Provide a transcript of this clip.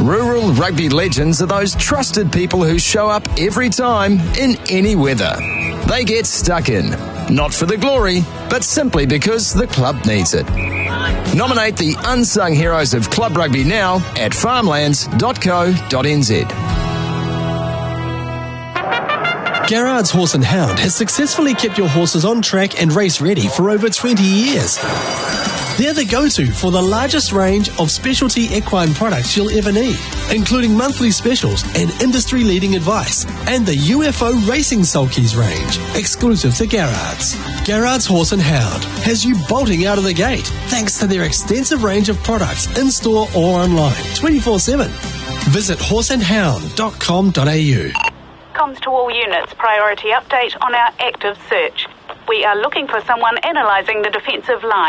Rural rugby legends are those trusted people who show up every time in any weather. They get stuck in, not for the glory, but simply because the club needs it. Nominate the unsung heroes of club rugby now at farmlands.co.nz. Garrard's Horse and Hound has successfully kept your horses on track and race ready for over 20 years. They're the go-to for the largest range of specialty equine products you'll ever need, including monthly specials and industry-leading advice, and the UFO Racing Sulkies range, exclusive to Garrard's. Garrard's Horse and Hound has you bolting out of the gate thanks to their extensive range of products in-store or online, 24/7. Visit horseandhound.com.au. Comms to all units, priority update on our active search. We are looking for someone analysing the defensive line.